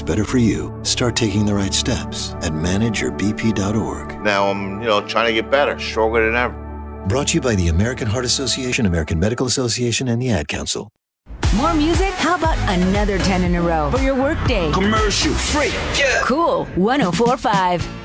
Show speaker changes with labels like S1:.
S1: better for you, start taking the right steps at manageyyourbp.org.
S2: Now I'm, trying to get better, stronger than ever.
S1: Brought to you by the American Heart Association, American Medical Association, and the Ad Council.
S3: More music? How about another 10 in a row for your workday?
S4: Commercial free. Yeah.
S3: Cool. 104.5.